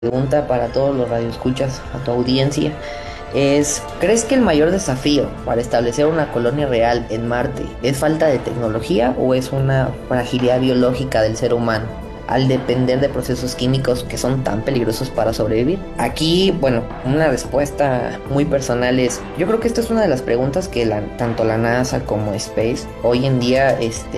Pregunta para todos los radioescuchas, a tu audiencia, es, ¿crees que el mayor desafío para establecer una colonia real en Marte es falta de tecnología o es una fragilidad biológica del ser humano al depender de procesos químicos que son tan peligrosos para sobrevivir? Aquí, bueno, una respuesta muy personal es, yo creo que esta es una de las preguntas que tanto la NASA como Space hoy en día,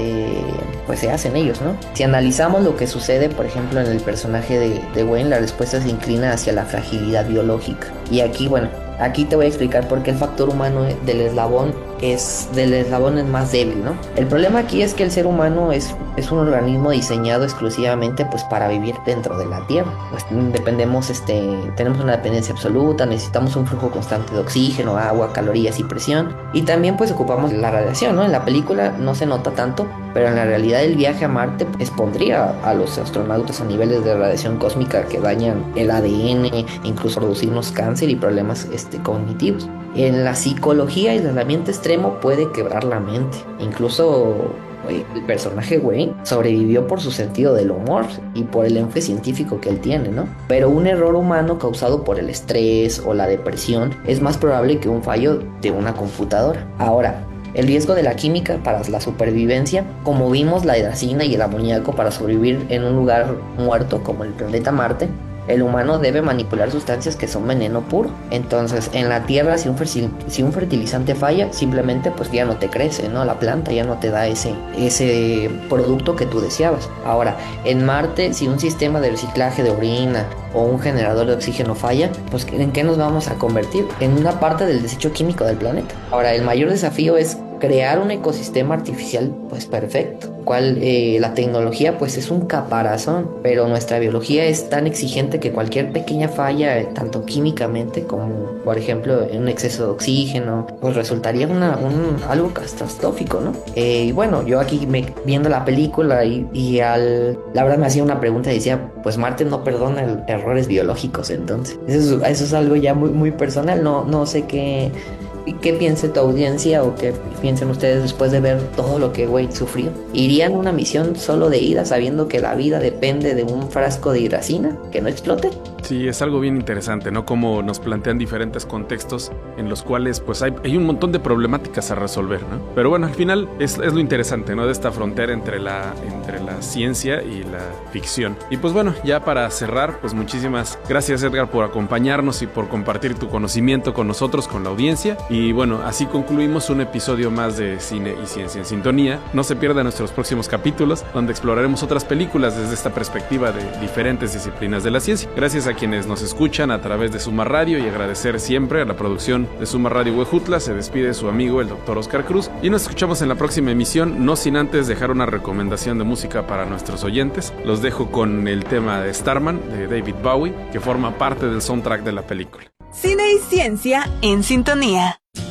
pues se hacen ellos, ¿no? Si analizamos lo que sucede, por ejemplo, en el personaje de Wayne, la respuesta se inclina hacia la fragilidad biológica. Y aquí, bueno, aquí te voy a explicar por qué el factor humano del eslabón es más débil, ¿no? El problema aquí es que el ser humano es un organismo diseñado exclusivamente pues para vivir dentro de la Tierra. Pues dependemos, tenemos una dependencia absoluta, necesitamos un flujo constante de oxígeno, agua, calorías y presión. Y también pues ocupamos la radiación, ¿no? En la película no se nota tanto, pero en la realidad el viaje a Marte expondría a los astronautas a niveles de radiación cósmica que dañan el ADN, incluso producirnos cáncer y problemas cognitivos. En la psicología, el aislamiento extremo puede quebrar la mente. Incluso el personaje Wayne sobrevivió por su sentido del humor y por el enfoque científico que él tiene, ¿no? Pero un error humano causado por el estrés o la depresión es más probable que un fallo de una computadora. Ahora, el riesgo de la química para la supervivencia, como vimos la hidracina y el amoníaco para sobrevivir en un lugar muerto como el planeta Marte, el humano debe manipular sustancias que son veneno puro. Entonces, en la Tierra, si un fertilizante falla, simplemente pues ya no te crece, ¿no? La planta ya no te da ese producto que tú deseabas. Ahora, en Marte, si un sistema de reciclaje de orina o un generador de oxígeno falla, pues ¿en qué nos vamos a convertir? En una parte del desecho químico del planeta. Ahora, el mayor desafío es crear un ecosistema artificial pues perfecto, la tecnología pues es un caparazón, pero nuestra biología es tan exigente que cualquier pequeña falla, tanto químicamente como por ejemplo en un exceso de oxígeno, pues resultaría algo catastrófico, ¿no? Y bueno, yo aquí viendo la película la verdad me hacía una pregunta y decía, pues Marte no perdona errores biológicos, entonces eso es algo ya muy, muy personal, no sé qué piense tu audiencia o qué piensen ustedes después de ver todo lo que Wade sufrió. ¿Irían a una misión solo de ida sabiendo que la vida depende de un frasco de hidracina que no explote? Sí, es algo bien interesante, ¿no? Como nos plantean diferentes contextos en los cuales pues hay un montón de problemáticas a resolver, ¿no? Pero bueno, al final es lo interesante, ¿no? De esta frontera entre la ciencia y la ficción. Y pues bueno, ya para cerrar, pues muchísimas gracias, Edgar, por acompañarnos y por compartir tu conocimiento con nosotros, con la audiencia. Y bueno, así concluimos un episodio más de Cine y Ciencia en Sintonía. No se pierdan nuestros próximos capítulos, donde exploraremos otras películas desde esta perspectiva de diferentes disciplinas de la ciencia. Gracias a quienes nos escuchan a través de Suma Radio y agradecer siempre a la producción de Suma Radio Huejutla. Se despide su amigo el Dr. Oscar Cruz y nos escuchamos en la próxima emisión, no sin antes dejar una recomendación de música para nuestros oyentes. Los dejo con el tema de Starman de David Bowie, que forma parte del soundtrack de la película. Cine y Ciencia en Sintonía.